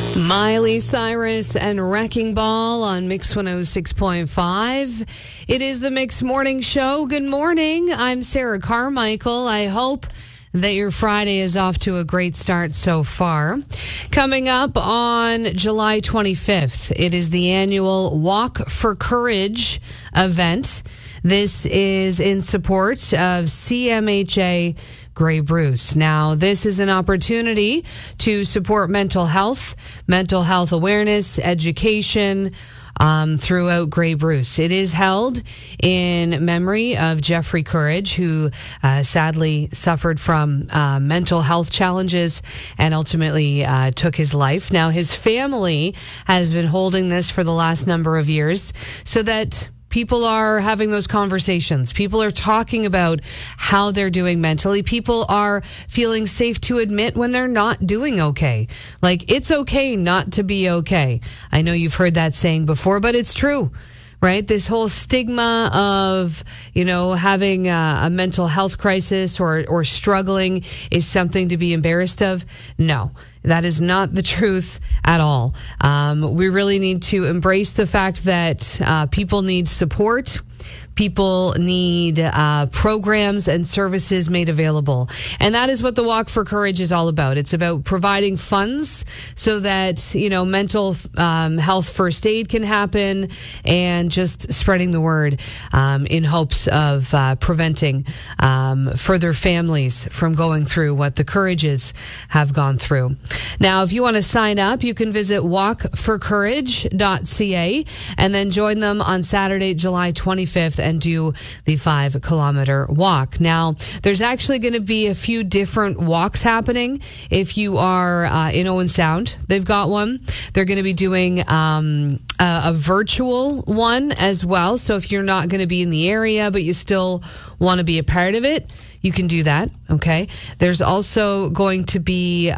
Miley Cyrus and Wrecking Ball on Mix 106.5. It is the Mix Morning Show. Good morning. I'm Sarah Carmichael. I hope that your Friday is off to a great start so far. Coming up on July 25th, it is the annual Walk for Courage event. This is in support of CMHA Grey Bruce. Now, this is an opportunity to support mental health awareness, education, throughout Grey Bruce. It is held in memory of Jeffrey Courage, who sadly suffered from mental health challenges and ultimately took his life. Now, his family has been holding this for the last number of years so that people are having those conversations. People are talking about how they're doing mentally. People are feeling safe to admit when they're not doing okay. Like, it's okay not to be okay. I know you've heard that saying before, but it's true, right? This whole stigma of, having a mental health crisis or struggling is something to be embarrassed of. No. That is not the truth at all. We really need to embrace the fact that people need support. People need programs and services made available. And that is what the Walk for Courage is all about. It's about providing funds so that, mental health first aid can happen and just spreading the word in hopes of preventing further families from going through what the Courages have gone through. Now, if you want to sign up, you can visit walkforcourage.ca and then join them on Saturday, July 25th and do the 5-kilometer walk. Now, there's actually going to be a few different walks happening. If you are in Owen Sound, they've got one. They're going to be doing a virtual one as well. So if you're not going to be in the area, but you still want to be a part of it, you can do that. Okay. There's also going to be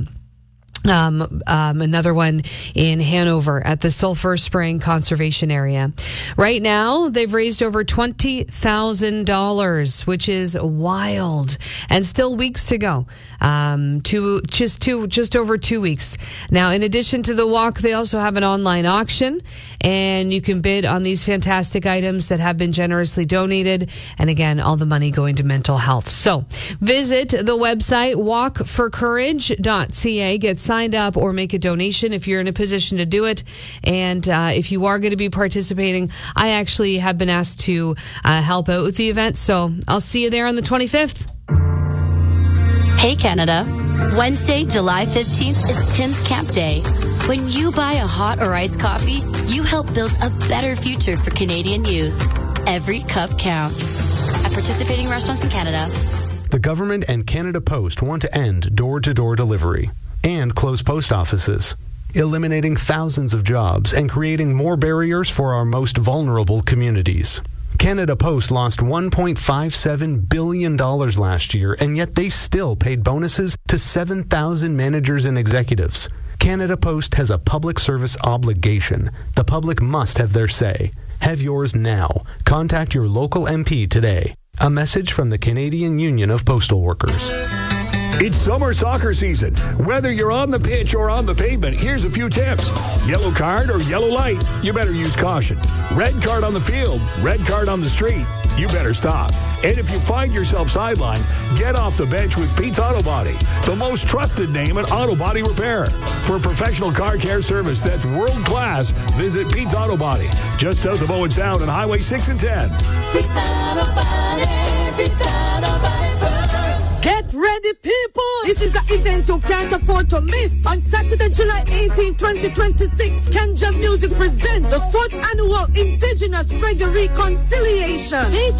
another one in Hanover at the Sulphur Spring Conservation Area. Right now, they've raised over $20,000, which is wild, and still weeks to go. Just over 2 weeks. Now, in addition to the walk, they also have an online auction, and you can bid on these fantastic items that have been generously donated. And again, all the money going to mental health. So visit the website walkforcourage.ca. Get signed up or make a donation if you're in a position to do it. And if you are going to be participating, I actually have been asked to help out with the event. So I'll see you there on the 25th. Hey, Canada. Wednesday, July 15th is Tim's Camp Day. When you buy a hot or iced coffee, you help build a better future for Canadian youth. Every cup counts. At participating restaurants in Canada. The government and Canada Post want to end door-to-door delivery and close post offices, eliminating thousands of jobs and creating more barriers for our most vulnerable communities. Canada Post lost $1.57 billion last year, and yet they still paid bonuses to 7,000 managers and executives. Canada Post has a public service obligation. The public must have their say. Have yours now. Contact your local MP today. A message from the Canadian Union of Postal Workers. It's summer soccer season. Whether you're on the pitch or on the pavement, here's a few tips. Yellow card or yellow light, you better use caution. Red card on the field, red card on the street, you better stop. And if you find yourself sidelined, get off the bench with Pete's Auto Body, the most trusted name in auto body repair. For professional car care service that's world class, visit Pete's Auto Body, just south of Owen Sound on Highway 6 and 10. Pete's Auto Body, Pete's Auto Body first. Get ready, people! This is the event you can't afford to miss. On Saturday, July 18, 2026, Kenja Music presents the 4th annual Indigenous Reggae Reconciliation.